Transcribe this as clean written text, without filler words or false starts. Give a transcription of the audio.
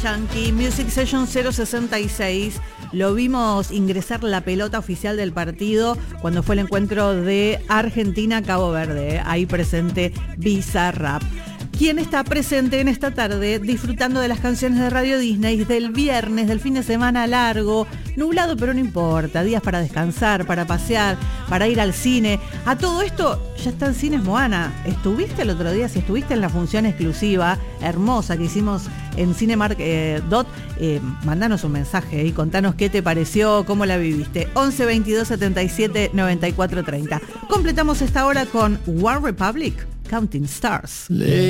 Chunky Music Session 066. Lo vimos ingresar la pelota oficial del partido cuando fue el encuentro de Argentina-Cabo Verde. Ahí presente Bizarrap. ¿Quién está presente en esta tarde disfrutando de las canciones de Radio Disney del viernes, del fin de semana largo, nublado pero no importa, días para descansar, para pasear, para ir al cine? A todo esto ya está en Cines Moana. ¿Estuviste el otro día? Si estuviste en la función exclusiva, hermosa que hicimos en Cinemark Dot, mandanos un mensaje y contanos qué te pareció, cómo la viviste. 11 22 77 94 30. Completamos esta hora con One Republic, Counting Stars.